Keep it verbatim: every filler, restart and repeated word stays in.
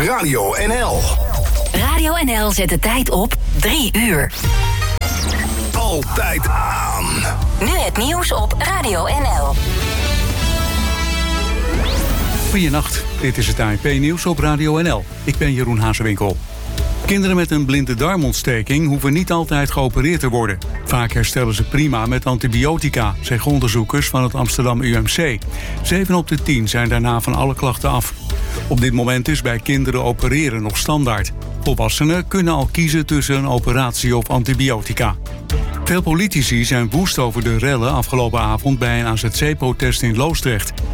Radio N L. Radio N L zet de tijd op drie uur. Altijd aan. Nu het nieuws op Radio N L. Goedenacht, dit is het A N P-nieuws op Radio N L. Ik ben Jeroen Hazewinkel. Kinderen met een blinde darmontsteking hoeven niet altijd geopereerd te worden. Vaak herstellen ze prima met antibiotica, zeggen onderzoekers van het Amsterdam U M C. Zeven op de tien zijn daarna van alle klachten af. Op dit moment is bij kinderen opereren nog standaard. Volwassenen kunnen al kiezen tussen een operatie of antibiotica. Veel politici zijn woest over de rellen afgelopen avond bij een A Z C-protest in Loosdrecht.